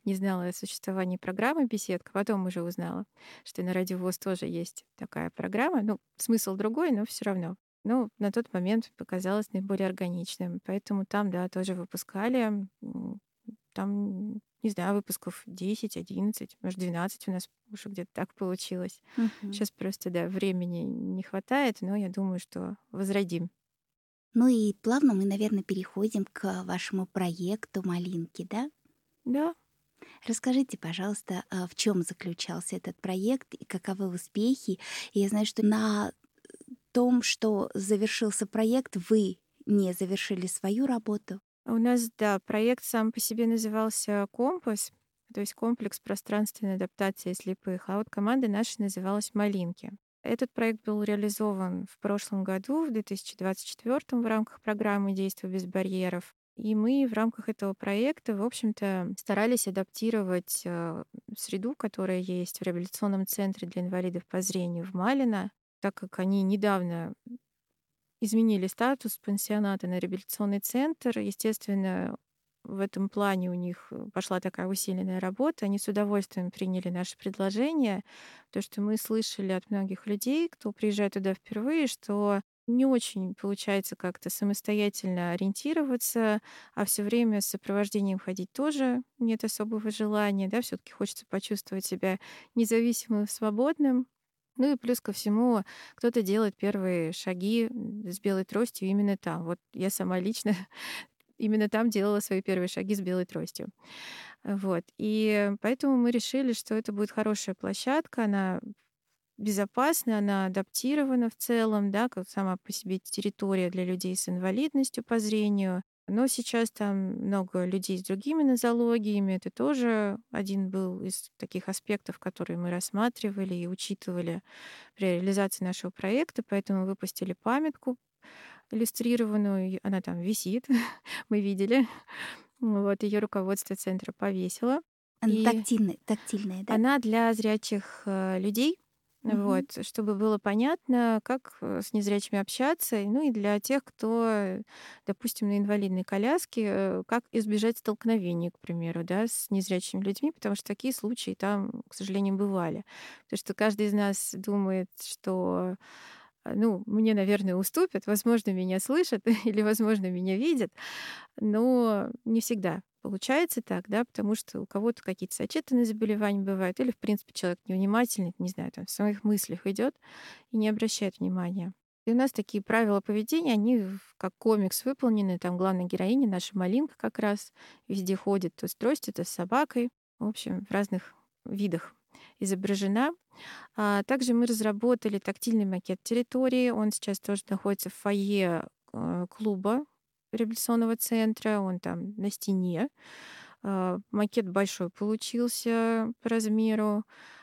не знала о существовании программы «Беседка». Потом уже узнала, что на Радио ВОС тоже есть такая программа. Ну, смысл другой, но все равно. Ну, на тот момент показалось наиболее органичным. Поэтому там, да, тоже выпускали. Там, не знаю, выпусков 10, 11, может, 12 у нас уже где-то так получилось. Мгм. Сейчас просто, да, времени не хватает, но я думаю, что возродим. Ну и плавно мы, наверное, переходим к вашему проекту «Малинки», да? Да. Расскажите, пожалуйста, в чем заключался этот проект и каковы успехи? И я знаю, что на том, что завершился проект, вы не завершили свою работу. У нас, да, проект сам по себе назывался «Компас», то есть комплекс пространственной адаптации слепых, а вот команда наша называлась «Малинки». Этот проект был реализован в прошлом году, в 2024, в рамках программы «Действия без барьеров». И мы в рамках этого проекта, в общем-то, старались адаптировать среду, которая есть в реабилитационном центре для инвалидов по зрению в Малино, так как они недавно изменили статус пансионата на реабилитационный центр. Естественно, в этом плане у них пошла такая усиленная работа. Они с удовольствием приняли наше предложение, потому что мы слышали от многих людей, кто приезжает туда впервые, что не очень получается как-то самостоятельно ориентироваться, а все время с сопровождением ходить тоже нет особого желания, да, все-таки хочется почувствовать себя независимым и свободным. Ну и плюс ко всему, кто-то делает первые шаги с белой тростью именно там. Вот я сама лично именно там делала свои первые шаги с белой тростью. Вот. И поэтому мы решили, что это будет хорошая площадка, она безопасная, она адаптирована в целом, да, как сама по себе территория для людей с инвалидностью по зрению. Но сейчас там много людей с другими нозологиями. Это тоже один был из таких аспектов, которые мы рассматривали и учитывали при реализации нашего проекта. Поэтому выпустили памятку иллюстрированную. И она там висит, мы видели. Вот ее руководство центра повесило. И Тактильная, да? она для зрячих, людей, Мгм. вот, чтобы было понятно, как, с незрячими общаться. Ну и для тех, кто, допустим, на инвалидной коляске, как избежать столкновений, к примеру, да, с незрячими людьми, потому что такие случаи там, к сожалению, бывали. Потому что каждый из нас думает, что, ну, мне, наверное, уступят, возможно, меня слышат или, возможно, меня видят. Но не всегда получается так, да, потому что у кого-то какие-то сочетанные заболевания бывают, или, в принципе, человек невнимательный, не знаю, там, в своих мыслях идет и не обращает внимания. И у нас такие правила поведения, они как комикс выполнены. Там главная героиня, наша Малинка как раз, везде ходит то с тростью, то с собакой. В общем, в разных видах изображена. А также мы разработали тактильный макет территории. Он сейчас тоже находится в фойе клуба реабилитационного центра. Он там на стене. Макет большой получился по размеру.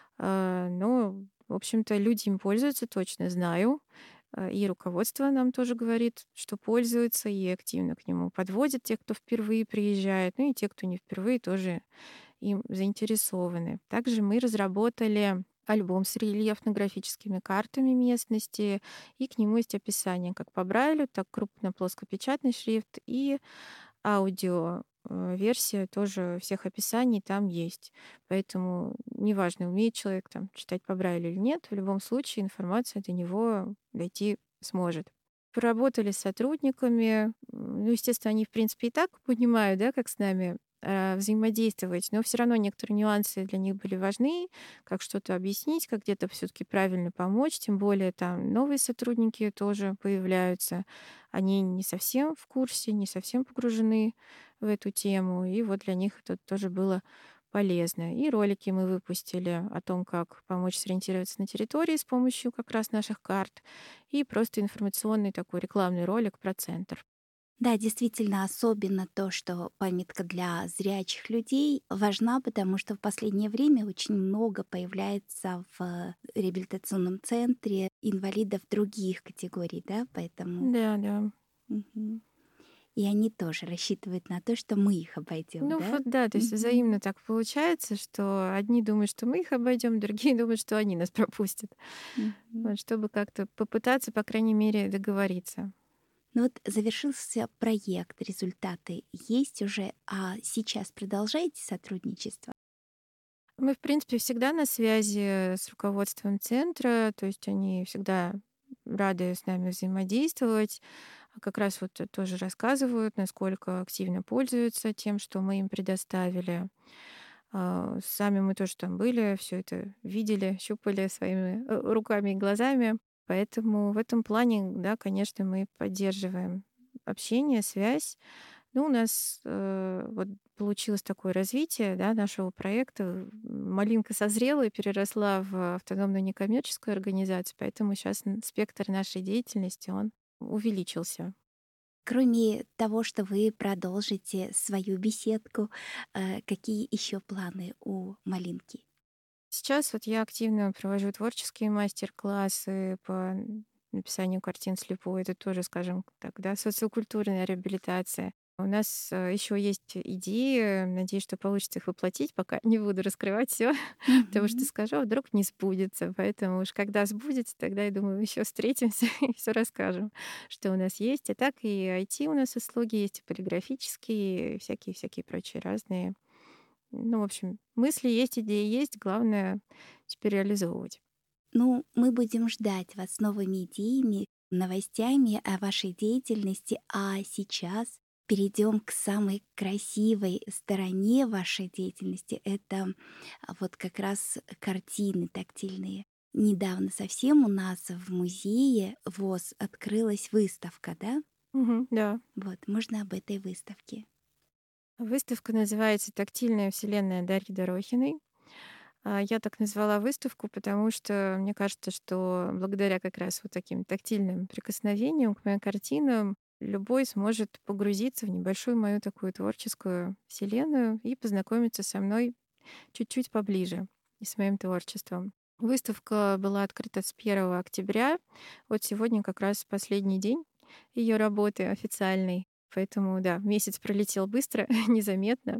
Но, в общем-то, люди им пользуются, точно знаю. И руководство нам тоже говорит, что пользуются, и активно к нему подводят те, кто впервые приезжает. Ну и те, кто не впервые, тоже им заинтересованы. Также мы разработали альбом с рельефно-графическими картами местности, и к нему есть описание как по Брайлю, так крупно-плоскопечатный шрифт и аудио. Версия тоже всех описаний там есть. Поэтому неважно, умеет человек там читать по Брайлю или нет, в любом случае информация до него дойти сможет. Поработали с сотрудниками. Ну, естественно, они, в принципе, и так понимают, да, как с нами взаимодействовать, но все равно некоторые нюансы для них были важны, как что-то объяснить, как где-то все-таки правильно помочь, тем более там новые сотрудники тоже появляются, они не совсем в курсе, не совсем погружены в эту тему, и вот для них это тоже было полезно. И ролики мы выпустили о том, как помочь сориентироваться на территории с помощью как раз наших карт, и просто информационный такой рекламный ролик про центр. Да, действительно, особенно то, что памятка для зрячих людей важна, потому что в последнее время очень много появляется в реабилитационном центре инвалидов других категорий, да, поэтому Да, да. мгм. И они тоже рассчитывают на то, что мы их обойдем, Ну да? вот да, то есть Мгм. взаимно так получается, что одни думают, что мы их обойдем, другие думают, что они нас пропустят. Мгм. Вот, чтобы как-то попытаться, по крайней мере, договориться. Ну вот завершился проект, результаты есть уже, а сейчас продолжаете сотрудничество? Мы, в принципе, всегда на связи с руководством центра, то есть они всегда рады с нами взаимодействовать. Как раз вот тоже рассказывают, насколько активно пользуются тем, что мы им предоставили. Сами мы тоже там были, все это видели, щупали своими руками и глазами. Поэтому в этом плане, да, конечно, мы поддерживаем общение, связь. Ну, у нас вот получилось такое развитие, да, нашего проекта. Малинка созрела и переросла в автономную некоммерческую организацию, поэтому сейчас спектр нашей деятельности, он увеличился. Кроме того, что вы продолжите свою беседку, какие еще планы у Малинки? Сейчас вот я активно провожу творческие мастер-классы по написанию картин слепой. Это тоже, скажем так, да, социокультурная реабилитация. У нас еще есть идеи, надеюсь, что получится их воплотить, пока не буду раскрывать все, потому что Мгм. скажу, а вдруг не сбудется. Поэтому уж когда сбудется, тогда, я думаю, еще встретимся и все расскажем, что у нас есть. А так и IT у нас услуги есть, и полиграфические, и всякие-всякие прочие разные. Ну, в общем, мысли есть, идеи есть, главное теперь реализовывать. Ну, мы будем ждать вас с новыми идеями, новостями о вашей деятельности, а сейчас перейдем к самой красивой стороне вашей деятельности. Это вот как раз картины тактильные. Недавно совсем у нас в музее ВОЗ открылась выставка, да? Мгм, да. Вот, можно об этой выставке. Выставка называется «Тактильная вселенная» Дарьи Дорохиной. Я так назвала выставку, потому что мне кажется, что благодаря как раз вот таким тактильным прикосновениям к моим картинам любой сможет погрузиться в небольшую мою такую творческую вселенную и познакомиться со мной чуть-чуть поближе и с моим творчеством. Выставка была открыта с 1 октября. Вот сегодня как раз последний день ее работы официальный. Поэтому, да, месяц пролетел быстро, незаметно.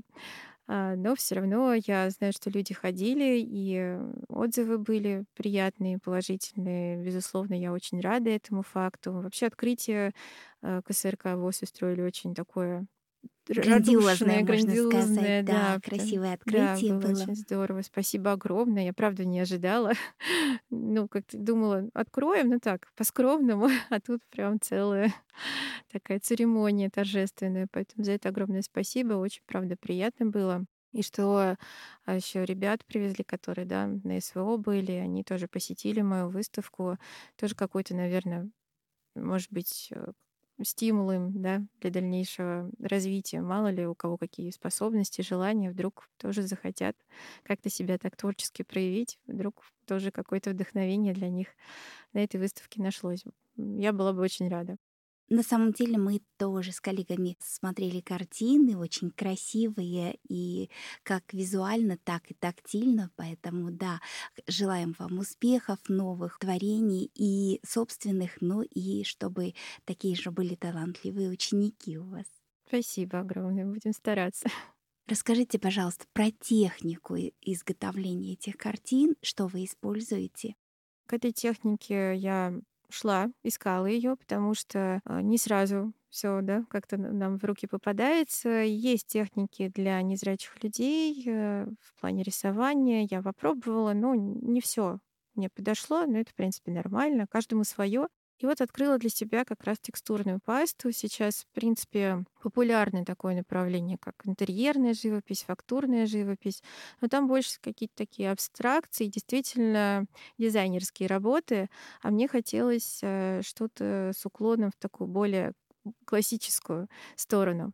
Но все равно я знаю, что люди ходили, и отзывы были приятные, положительные. Безусловно, я очень рада этому факту. Вообще открытие КСРК ВОС устроили очень такое Грандиозное, радушное, можно сказать, грандиозное, да, да, красивое да, открытие было было. очень здорово. Спасибо огромное. Я правда не ожидала. Ну, как-то думала, откроем, ну так, по-скромному, а тут прям целая такая церемония торжественная. Поэтому за это огромное спасибо. Очень, правда, приятно было. И что еще ребят привезли, которые, да, на СВО были, они тоже посетили мою выставку. Тоже какой-то, наверное, может быть, стимул им, да, для дальнейшего развития. Мало ли у кого какие способности, желания, вдруг тоже захотят как-то себя так творчески проявить, вдруг тоже какое-то вдохновение для них на этой выставке нашлось. Я была бы очень рада. На самом деле мы тоже с коллегами смотрели картины, очень красивые и как визуально, так и тактильно. Поэтому да, желаем вам успехов, новых творений и собственных, ну и чтобы такие же были талантливые ученики у вас. Спасибо огромное, будем стараться. Расскажите, пожалуйста, про технику изготовления этих картин, что вы используете. К этой технике я шла, искала ее, потому что не сразу все, да, как-то нам в руки попадается. Есть техники для незрячих людей в плане рисования. Я попробовала, но не все мне подошло, но это, в принципе, нормально. Каждому свое. И вот открыла для себя как раз текстурную пасту. Сейчас, в принципе, популярное такое направление, как интерьерная живопись, фактурная живопись. Но там больше какие-то такие абстракции, действительно дизайнерские работы, а мне хотелось что-то с уклоном в такую более классическую сторону.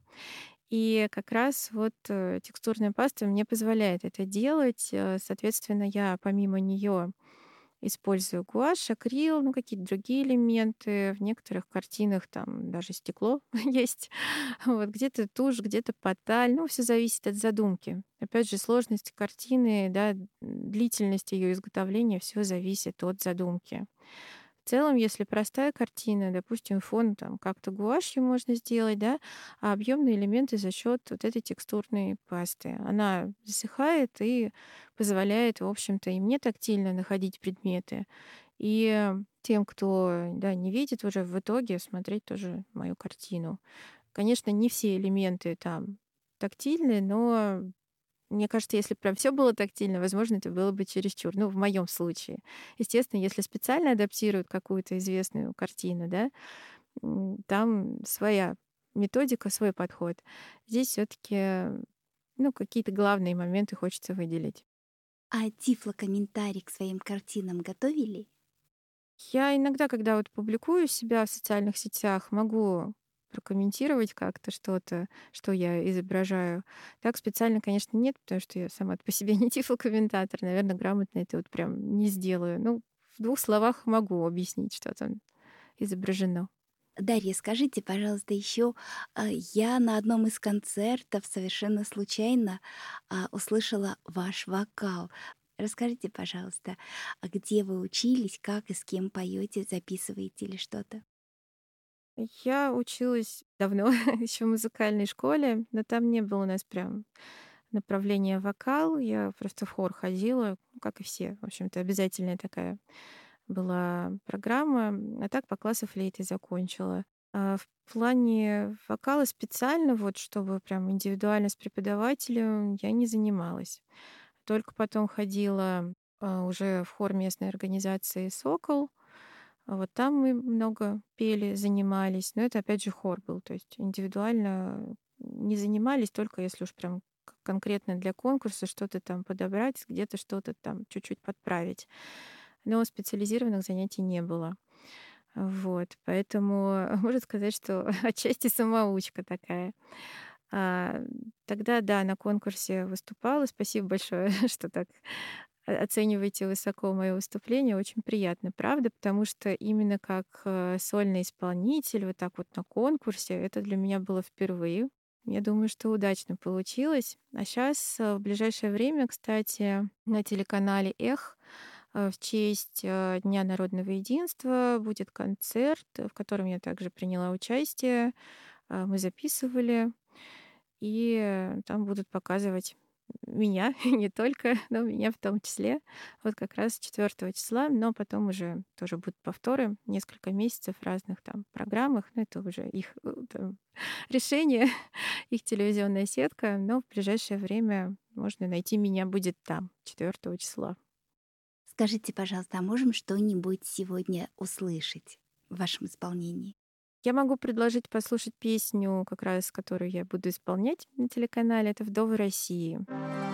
И как раз вот текстурная паста мне позволяет это делать. Соответственно, я помимо нее использую гуашь, акрил, ну, какие-то другие элементы. В некоторых картинах там даже стекло есть. Вот, где-то тушь, где-то поталь. Ну, все зависит от задумки. Опять же, сложность картины, да, длительность ее изготовления, все зависит от задумки. В целом, если простая картина, допустим, фон там как-то гуашью можно сделать, да, а объемные элементы за счет вот этой текстурной пасты. Она засыхает и позволяет, в общем-то, и мне тактильно находить предметы, И тем, кто, да, не видит, уже в итоге смотреть тоже мою картину. Конечно, не все элементы там тактильны, но мне кажется, если прям все было тактильно, возможно, это было бы чересчур. Ну, в моем случае. Естественно, если специально адаптируют какую-то известную картину, да, там своя методика, свой подход. Здесь все таки ну, какие-то главные моменты хочется выделить. А тифлокомментарий к своим картинам готовили? Я иногда, когда вот публикую себя в социальных сетях, могу прокомментировать как-то что-то, что я изображаю. Так специально, конечно, нет, потому что я сама по себе не тифлокомментатор. Наверное, грамотно это вот прям не сделаю. Ну, в двух словах могу объяснить, что там изображено. Дарья, скажите, пожалуйста, еще я на одном из концертов совершенно случайно услышала ваш вокал. Расскажите, пожалуйста, где вы учились, как и с кем поете, записываете или что-то? Я училась давно, еще в музыкальной школе, но там не было у нас прям направления вокал. Я просто в хор ходила, ну, как и все. В общем-то, обязательная такая была программа. А так по классу флейты закончила. А в плане вокала специально, вот чтобы прям индивидуально с преподавателем, я не занималась. Только потом ходила уже в хор местной организации «Сокол». Вот там мы много пели, занимались, но это опять же хор был, то есть индивидуально не занимались, только если уж прям конкретно для конкурса что-то там подобрать, где-то что-то там чуть-чуть подправить. Но специализированных занятий не было. Вот, поэтому можно сказать, что отчасти самоучка такая. А, Тогда, да, на конкурсе выступала. Спасибо большое, что так оцениваете высоко моё выступление. Очень приятно, правда, потому что именно как, сольный исполнитель, вот так вот на конкурсе, это для меня было впервые. Я думаю, что удачно получилось. А сейчас, в ближайшее время, кстати, на телеканале «Эх», в честь, Дня народного единства будет концерт, в котором я также приняла участие. Мы записывали, и, там будут показывать меня, и не только, но меня в том числе. Вот как раз 4 числа, но потом уже тоже будут повторы, несколько месяцев в разных там программах. Ну, это уже их, там решение, их телевизионная сетка, но в ближайшее время можно найти меня будет там, 4 числа. Скажите, пожалуйста, а можем что-нибудь сегодня услышать в вашем исполнении? Я могу предложить послушать песню, как раз которую я буду исполнять на телеканале. Это "Вдовы России".